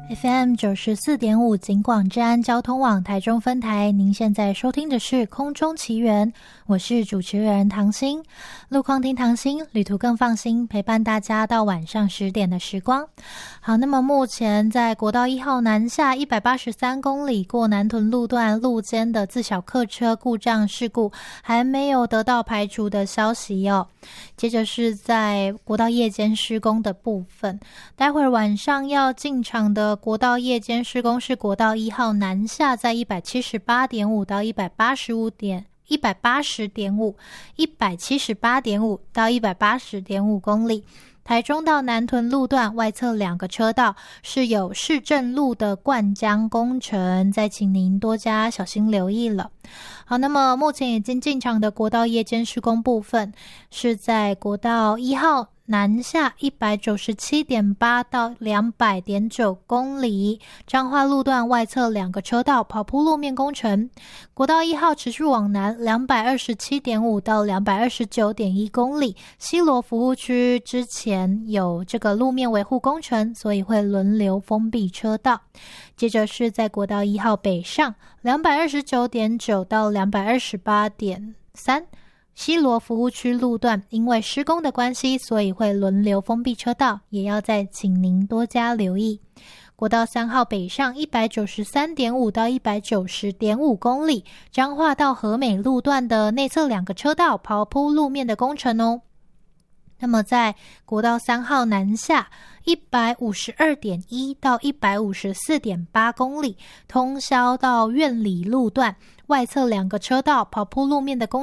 FM 94.5警广治安交通网台中分台，您现在收听的是空中奇缘，我是主持人唐心。路况听唐心，旅途更放心，陪伴大家到晚上10点的时光。好，那么目前在国道1号南下183公里过南屯路段路肩的自小客车故障事故还没有得到排除的消息哦。接着是在国道夜间施工的部分，待会儿晚上要进场的国道夜间施工是国道1号南下，在 178.5 到 180.5 到 180.5 公里。台中到南屯路段外侧2个车道是有市政路的灌浆工程，再请您多加小心留意了。好，那么目前已经进场的国道夜间施工部分是在国道1号南下 197.8 到 200.9 公里，彰化路段外侧2个车道跑铺路面工程。国道1号持续往南 227.5 到 229.1 公里，西螺服务区之前有这个路面维护工程，所以会轮流封闭车道。接着是在国道1号北上 229.9 到 228.3，西螺服务区路段因为施工的关系，所以会轮流封闭车道，也要再请您多加留意。国道3号北上 193.5 到 190.5 公里，彰化到和美路段的内侧2个车道刨铺路面的工程哦。那么在国道3号南下 152.1 到 154.8 公里，通霄到苑里路段外侧2个车道刨铺路面的工程